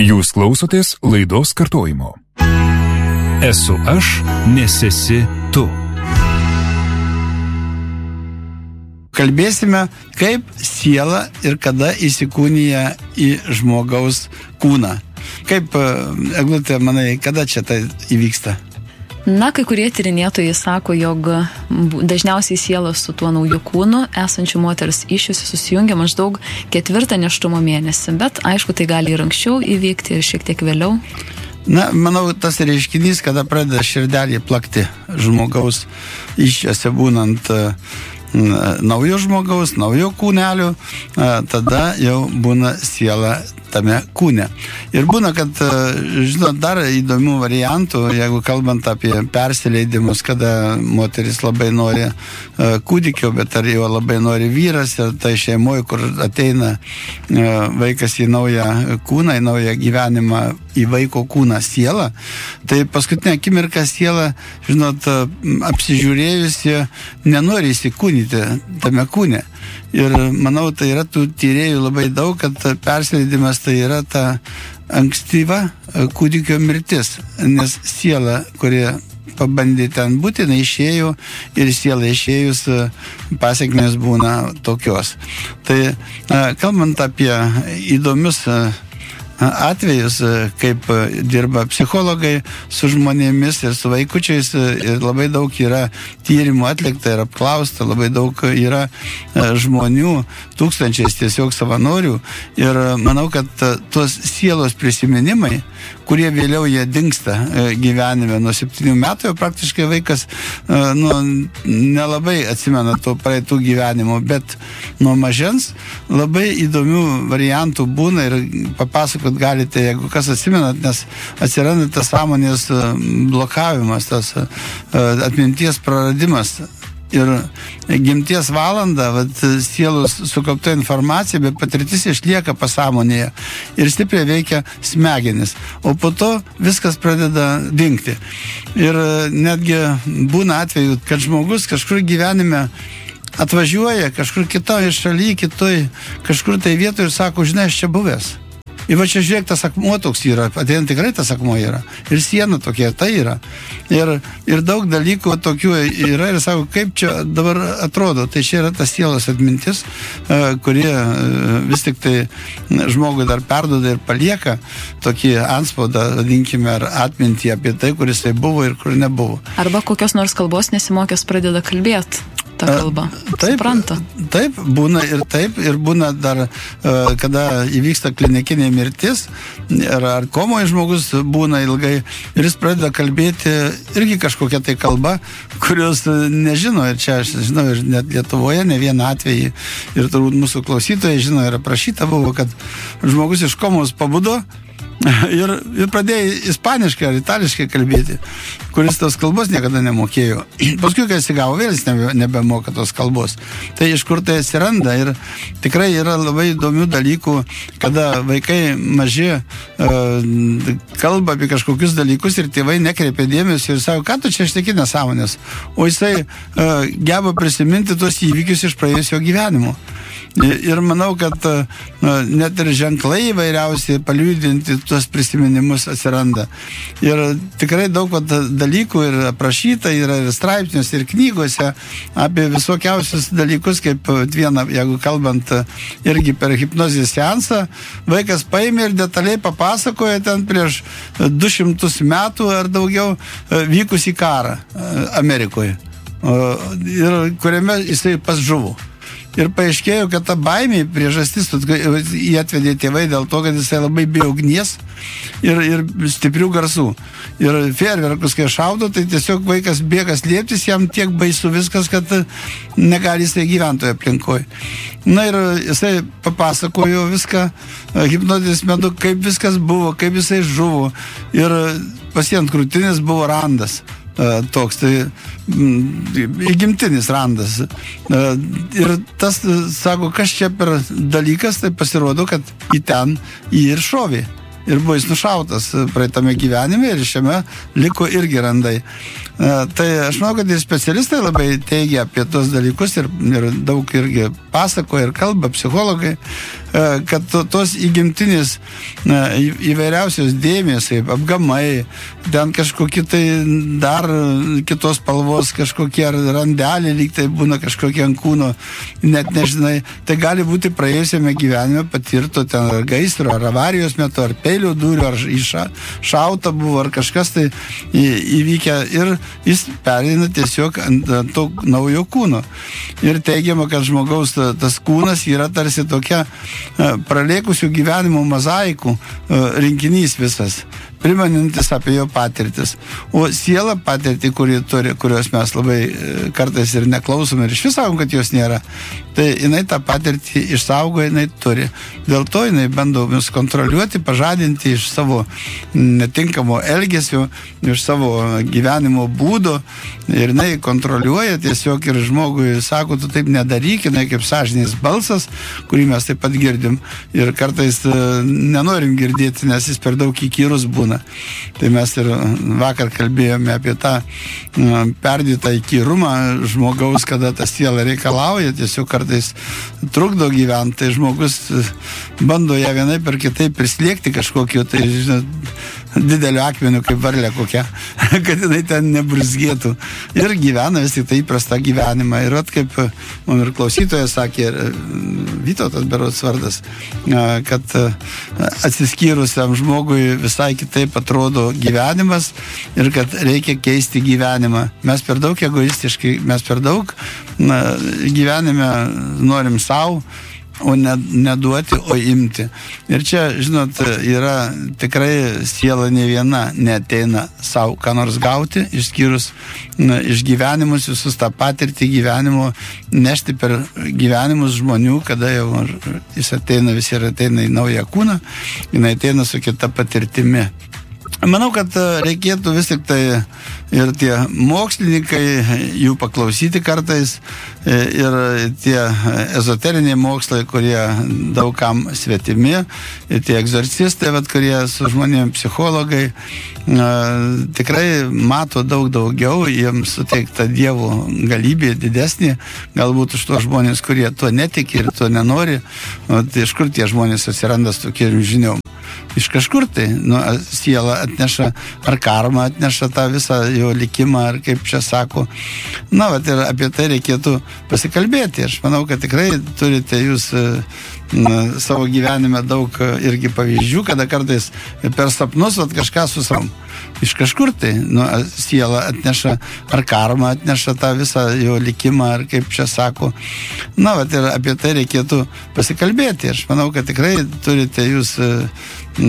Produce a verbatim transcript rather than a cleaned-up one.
Jūs klausotės laidos kartojimo. Esu aš, nes esi tu. Kalbėsime, kaip siela ir kada įsikūnija į žmogaus kūną. Kaip, Eglutė, manai, kada čia tai įvyksta? Na, kai kurie tyrinėtojai sako, jog dažniausiai sielos su tuo nauju kūnu esančių moters iššiusi susijungia maždaug ketvirtą nėštumo mėnesį, bet aišku, tai gali ir anksčiau įvykti ir šiek tiek vėliau. Na, manau, tas reiškinys, kada pradeda širdelį plakti žmogaus iššiuose būnant naujo žmogaus, naujo kūnelio, tada jau būna siela tame kūne. Ir būna, kad, žinot, dar įdomių variantų, jeigu kalbant apie persileidimus, kada moteris labai nori kūdikio, bet ar jau labai nori vyras, ir tai šeimoje, kur ateina vaikas į naują kūną, į naują gyvenimą, į vaiko kūną sielą, tai paskutinę akimirką siela, žinot, apsižiūrėjusi, nenori įsikūnyti tame kūne. Ir manau, tai yra tų tyrėjų labai daug, kad persileidimas tai yra ta ankstyva kūdikio mirtis, nes siela, kurie pabandė ten būti, jinai išėjo ir siela išėjus pasekmės būna tokios. Tai kalbant apie įdomius atvejus, kaip dirba psichologai su žmonėmis ir su vaikučiais, ir labai daug yra tyrimų atlikta ir apklausta, labai daug yra žmonių, tūkstančiais tiesiog savanorių, ir manau, kad tuos sielos prisiminimai, kurie vėliau jie dingsta gyvenime nuo septynių metų, jau praktiškai vaikas nu, nelabai atsimena to praeitų gyvenimo, bet nuo mažens labai įdomių variantų būna ir papasakot galite, jeigu kas atsimenat, nes atsiranda tas sąmonės blokavimas, tas atminties praradimas. Ir gimties valandą, vat, sielos sukaupta informacija, bet patirtis išlieka pasąmonėje ir stipriai veikia smegenis. O po to viskas pradeda dingti. Ir netgi būna atveju, kad žmogus kažkur gyvenime atvažiuoja, kažkur kitoje šalyje, kitoje, kažkur tai vietoje ir sako, žinai, aš čia buvęs. Ir va čia žiūrėk, tas akmuo toks yra, ateina tikrai tas akmuo yra. Ir siena tokia, tai yra. Ir, ir daug dalykų tokių yra ir sako, kaip čia dabar atrodo. Tai čia yra tas sielos atmintis, kurie vis tik tai žmogui dar perduoda ir palieka tokį antspaudą, vadinkime, ar atmintį apie tai, kuris tai buvo ir kur nebuvo. Arba kokios nors kalbos nesimokęs pradeda kalbėti. Ta kalba. Taip, supranta. Taip, būna ir taip, ir būna dar, kada įvyksta klinikinė mirtis, ar, ar komoje žmogus būna ilgai, ir jis pradeda kalbėti irgi kažkokia tai kalba, kurios nežino, ir čia aš žinau, ir net Lietuvoje ne vieną atvejį, ir turbūt mūsų klausytojai žino, ir aprašyta buvo, kad žmogus iš komos pabudo, Ir, ir pradėjo ispaniškai ar itališkai kalbėti, kuris tos kalbos niekada nemokėjo. Paskui, kai atsigavo, vėl jis nebe, nebemoka tos kalbos. Tai iš kur tai atsiranda, ir tikrai yra labai įdomių dalykų, kada vaikai maži uh, kalba apie kažkokius dalykus ir tėvai nekreipia dėmesio ir sako, ką tu čia šneki nesąmonės. O jisai uh, geba prisiminti tuos įvykius iš praėjusio gyvenimo. Ir manau, kad net ir ženklai įvairiausiai paliudinti tuos prisiminimus atsiranda. Ir tikrai daug dalykų ir aprašyta, yra ir straipsnius, ir knygose apie visokiausius dalykus, kaip vieną, jeigu kalbant irgi per hipnozės seansą, vaikas paėmė ir detaliai papasakoja ten prieš du šimtus metų ar daugiau vykusį karą Amerikoje, ir kuriame jisai pas žuvo. Ir paaiškėjo, kad ta baimė priežastis jį atvedė tėvai dėl to, kad jisai labai bijo ugnies ir, ir stiprių garsų. Ir fejerverkus, kai šaudo, tai tiesiog vaikas bėga slėptis, jam tiek baisu viskas, kad negali jisai gyventoje aplinkoje. Na ir jisai papasakojo viską hipnozės metu, kaip viskas buvo, kaip jisai žuvo. Ir pasient krūtinės buvo randas. Toks, tai įgimtinis randas. Ir tas, sako, kas čia per dalykas, tai pasirodo, kad į ten jį ir šovė. Ir buvo jis nušautas praeitame gyvenime ir šiame liko irgi randai. Tai aš manau, kad ir specialistai labai teigia apie tos dalykus ir, ir daug irgi pasako ir kalba psichologai, kad tos įgimtinės įvairiausios dėmės, apgamai, ten kažkokie tai dar kitos spalvos, kažkokie randeliai, lyg tai būna kažkokie ant kūno, net nežinai, tai gali būti praėjusiame gyvenime patirto ten ar gaisro, ar avarijos metu, ar peilio dūrio, ar iša, šauta buvo, ar kažkas tai įvykę ir jis pereina tiesiog ant, ant to naujo kūno. Ir teigiama, kad žmogaus tas kūnas yra tarsi tokia pralėkusių gyvenimo mozaikų rinkinys visas, primanintis apie jo patirtis. O siela patirtį, kurį turi, kurios mes labai kartais ir neklausome ir iš vis sakom, kad jos nėra, tai jinai tą patirtį išsaugo, jinai turi. Dėl to jinai bando mus kontroliuoti, pažadinti iš savo netinkamo elgesio, iš savo gyvenimo būdo ir jinai kontroliuoja tiesiog ir žmogui sako, tu taip nedaryk, jinai kaip sąžinės balsas, kurį mes taip pat girdim ir kartais nenorim girdėti, nes jis per daug įkyrus būna. Tai mes ir vakar kalbėjome apie tą perdėtą įkyrumą žmogaus, kada ta siela reikalauja, tiesiog kartais trukdo gyventi, tai žmogus bando ją vienai per kitaip prislėgti kažkokio, tai žinot, didelio akmeniu kaip varlė kokia, kad jinai ten nebruzgėtų. Ir gyvena vis tik tai įprastą gyvenimą. Ir at kaip man ir klausytojas sakė, Vytautas berods vardas, kad atsiskyrusiam žmogui visai kitaip atrodo gyvenimas ir kad reikia keisti gyvenimą. Mes per daug egoistiškai, mes per daug na, gyvenime norim savo, o ne, neduoti, o imti. Ir čia, žinot, yra tikrai siela ne viena neateina savo ką nors gauti, išskyrus na, išgyvenimus, visus tą patirtį gyvenimo nešti per gyvenimus žmonių, kada jau jis ateina, visi ir ateina į naują kūną, jinai ateina su kita patirtimi. Manau, kad reikėtų vis tik tai ir tie mokslininkai jų paklausyti kartais ir tie ezoteriniai mokslai, kurie daugam svetimi, ir tie egzorcistai, vat, kurie su žmonėm psichologai tikrai mato daug daugiau, jiems suteikta Dievo galybė didesnė, galbūt už to žmonės, kurie to netiki ir to nenori, tai iš kur tie žmonės atsiranda su tokiam žiniom? Iš kažkur tai, nu, siela atneša, ar karma atneša tą visą jo likimą, ar kaip čia sako. Na, vat ir apie tai reikėtų pasikalbėti. Aš manau, kad tikrai turite jūs na, savo gyvenime daug irgi pavyzdžių, kada kartais per sapnus vat kažką susam. Iš kažkur tai, nu, siela atneša, ar karma atneša tą visą jo likimą, ar kaip čia sako. Na, vat ir apie tai reikėtų pasikalbėti. Aš manau, kad tikrai turite jūs